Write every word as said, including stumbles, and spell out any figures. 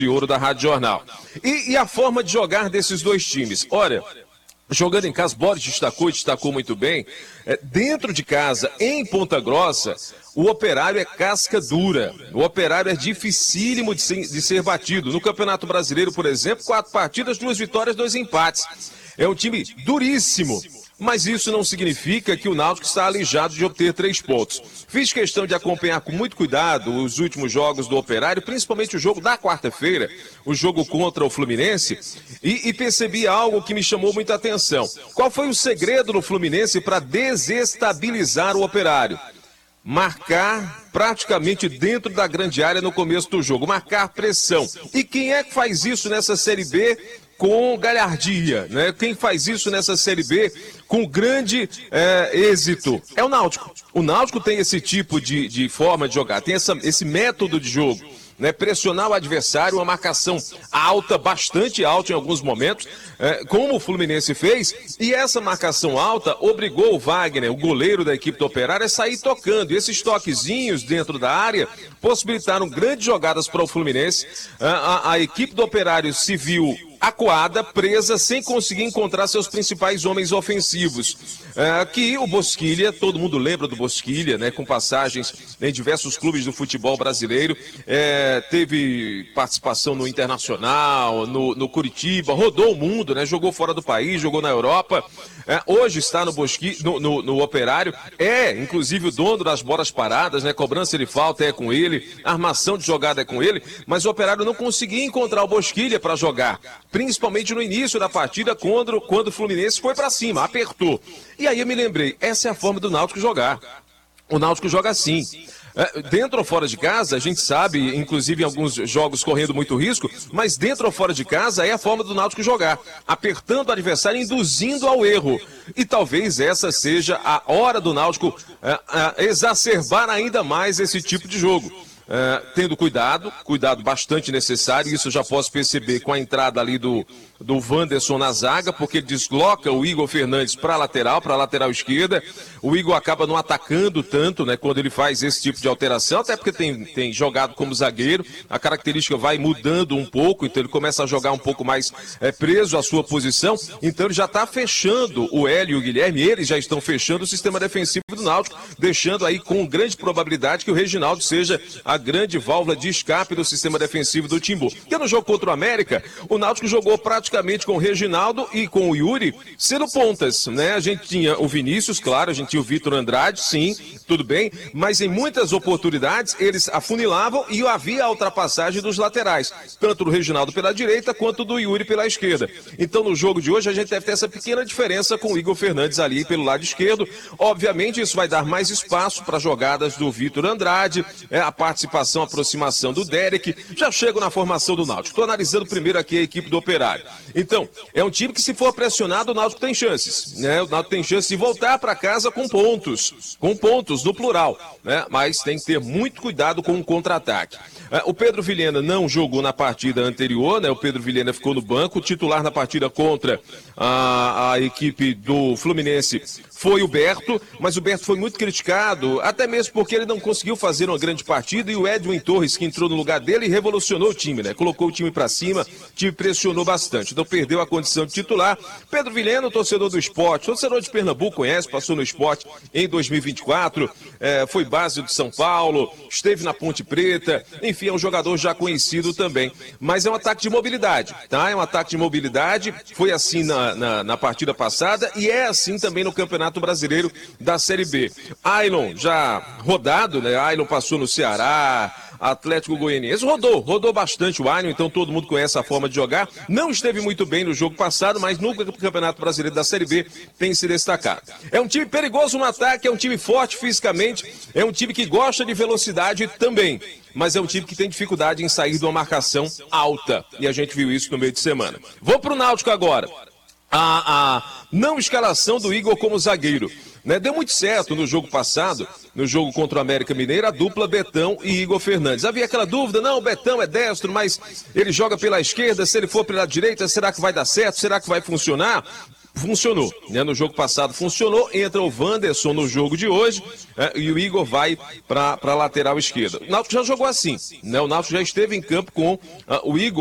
de ouro da Rádio Jornal. E, e a forma de jogar desses dois times? Olha, jogando em casa, Boris destacou e destacou muito bem, é, dentro de casa, em Ponta Grossa, o Operário é casca dura, o Operário é dificílimo de ser, de ser batido. No Campeonato Brasileiro, por exemplo, quatro partidas, duas vitórias, dois empates. É um time duríssimo. Mas isso não significa que o Náutico está alijado de obter três pontos. Fiz questão de acompanhar com muito cuidado os últimos jogos do Operário, principalmente o jogo da quarta-feira, o jogo contra o Fluminense, e, e percebi algo que me chamou muita atenção. Qual foi o segredo do Fluminense para desestabilizar o Operário? Marcar praticamente dentro da grande área no começo do jogo, marcar pressão. E quem é que faz isso nessa Série B com galhardia, né? Quem faz isso nessa Série B com grande é, êxito é o Náutico. O Náutico tem esse tipo de, de forma de jogar, tem essa, esse método de jogo, né? Pressionar o adversário, uma marcação alta, bastante alta em alguns momentos, é, como o Fluminense fez, e essa marcação alta obrigou o Wagner, o goleiro da equipe do Operário, a sair tocando. E esses toquezinhos dentro da área possibilitaram grandes jogadas para o Fluminense. A, a, a equipe do Operário se viu acuada, presa, sem conseguir encontrar seus principais homens ofensivos. É, que o Bosquilha, todo mundo lembra do Bosquilha, né, com passagens em diversos clubes do futebol brasileiro, é, teve participação no Internacional, no, no Curitiba, rodou o mundo, né, jogou fora do país, jogou na Europa, é, hoje está no, Bosqui, no, no, no Operário, é inclusive o dono das bolas paradas, né, cobrança de falta é com ele, armação de jogada é com ele, mas o Operário não conseguia encontrar o Bosquilha para jogar, principalmente no início da partida, quando, quando o Fluminense foi para cima, apertou. E aí eu me lembrei, essa é a forma do Náutico jogar. O Náutico joga assim. É, dentro ou fora de casa, a gente sabe, inclusive em alguns jogos correndo muito risco, mas dentro ou fora de casa é a forma do Náutico jogar, apertando o adversário, induzindo ao erro. E talvez essa seja a hora do Náutico é, é, exacerbar ainda mais esse tipo de jogo. Uh, tendo cuidado, cuidado bastante necessário, isso eu já posso perceber com a entrada ali do, do Wanderson na zaga, porque ele desloca o Igor Fernandes para a lateral, para a lateral esquerda. O Igor acaba não atacando tanto, né, quando ele faz esse tipo de alteração, até porque tem, tem jogado como zagueiro, a característica vai mudando um pouco, então ele começa a jogar um pouco mais é, preso à sua posição, então ele já está fechando, o Hélio e o Guilherme, eles já estão fechando o sistema defensivo do Náutico, deixando aí com grande probabilidade que o Reginaldo seja a grande válvula de escape do sistema defensivo do Timbu. Porque no jogo contra o América, o Náutico jogou praticamente com o Reginaldo e com o Yuri sendo pontas, né? A gente tinha o Vinícius, claro, a gente tinha o Vitor Andrade, sim, tudo bem, mas em muitas oportunidades eles afunilavam e havia a ultrapassagem dos laterais, tanto do Reginaldo pela direita quanto do Yuri pela esquerda. Então no jogo de hoje a gente deve ter essa pequena diferença com o Igor Fernandes ali pelo lado esquerdo. Obviamente isso vai dar mais espaço para jogadas do Vitor Andrade, é, a participação a aproximação do Derek, já chego na formação do Náutico. Estou analisando primeiro aqui a equipe do Operário. Então, é um time que se for pressionado, o Náutico tem chances, né? O Náutico tem chance de voltar para casa com pontos, com pontos no plural, né? Mas tem que ter muito cuidado com o contra-ataque. O Pedro Vilhena não jogou na partida anterior, né? O Pedro Vilhena ficou no banco, o titular na partida contra a, a equipe do Fluminense foi o Berto, mas o Berto foi muito criticado, até mesmo porque ele não conseguiu fazer uma grande partida, e o Edwin Torres, que entrou no lugar dele, revolucionou o time, né? Colocou o time para cima, o time pressionou bastante, então perdeu a condição de titular. Pedro Vilhena, torcedor do Sport, torcedor de Pernambuco, conhece, passou no Sport em dois mil e vinte e quatro, é, foi base do São Paulo, esteve na Ponte Preta, enfim, é um jogador já conhecido também, mas é um ataque de mobilidade, tá? É um ataque de mobilidade, foi assim na, na, na partida passada e é assim também no Campeonato Brasileiro da Série B. Ailon já rodado, né? Ailon passou no Ceará, Atlético Goianiense, rodou, rodou bastante o Ailon, então todo mundo conhece a forma de jogar, não esteve muito bem no jogo passado, mas no Campeonato Brasileiro da Série B tem se destacado. É um time perigoso no ataque, é um time forte fisicamente, é um time que gosta de velocidade também, mas é um time que tem dificuldade em sair de uma marcação alta, e a gente viu isso no meio de semana. Vou pro Náutico agora. A, a não escalação do Igor como zagueiro, né? Deu muito certo no jogo passado, no jogo contra o América Mineiro, a dupla Betão e Igor Fernandes. Havia aquela dúvida, não, o Betão é destro, mas ele joga pela esquerda, se ele for pela direita, será que vai dar certo? Será que vai funcionar? funcionou, né? No jogo passado funcionou, entra o Wanderson no jogo de hoje, é, e o Igor vai para a lateral esquerda. O Náutico já jogou assim, né? O Náutico já esteve em campo com uh, o Igor